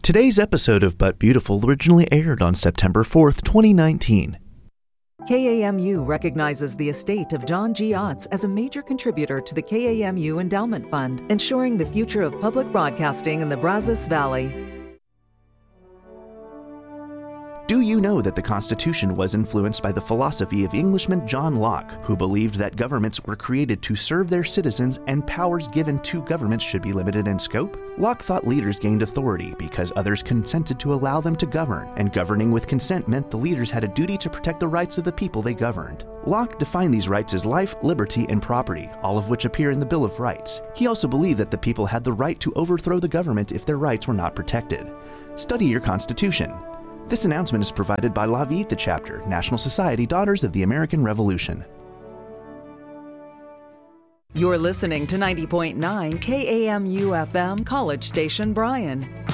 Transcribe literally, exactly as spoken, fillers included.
Today's episode of But Beautiful originally aired on September fourth, twenty nineteen. K A M U recognizes the estate of John G. Otts as a major contributor to the K A M U Endowment Fund, ensuring the future of public broadcasting in the Brazos Valley. Do you know that the Constitution was influenced by the philosophy of Englishman John Locke, who believed that governments were created to serve their citizens and powers given to governments should be limited in scope? Locke thought leaders gained authority because others consented to allow them to govern, and governing with consent meant the leaders had a duty to protect the rights of the people they governed. Locke defined these rights as life, liberty, and property, all of which appear in the Bill of Rights. He also believed that the people had the right to overthrow the government if their rights were not protected. Study your Constitution. This announcement is provided by La Vita Chapter, National Society Daughters of the American Revolution. You're listening to ninety point nine K A M U F M College Station Bryan.